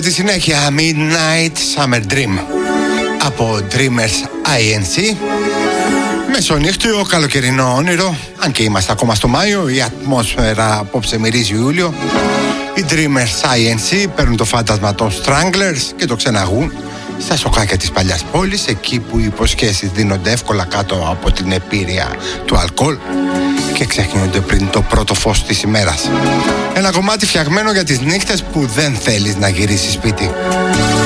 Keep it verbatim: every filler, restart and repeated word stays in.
Στη συνέχεια Midnight Summer Dream από Dreamers άι εν σι. Μεσονύχτιο καλοκαιρινό όνειρο. Αν και είμαστε ακόμα στο Μάιο, η ατμόσφαιρα απόψε μυρίζει Ιούλιο. Οι Dreamers άι εν σι παίρνουν το φάντασμα των Stranglers και το ξεναγούν στα σοκάκια της παλιάς πόλης, εκεί που οι υποσχέσεις δίνονται εύκολα κάτω από την επίρρεια του αλκοόλ και ξεχνιούνται πριν το πρώτο φως της ημέρας. Ένα κομμάτι φτιαγμένο για τις νύχτες που δεν θέλεις να γυρίσεις σπίτι.